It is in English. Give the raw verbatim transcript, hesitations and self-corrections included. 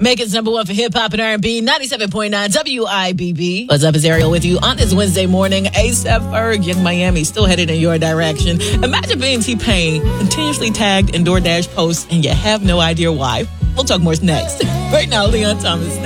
Making number one for hip hop and R and B, ninety-seven point nine W I B B. What's up, is Ariel with you on this Wednesday morning. A$AP Ferg, Young Miami, still headed in your direction. Imagine being T-Pain, continuously tagged in DoorDash posts, and you have no idea why. We'll talk more next. Right now, Leon Thomas.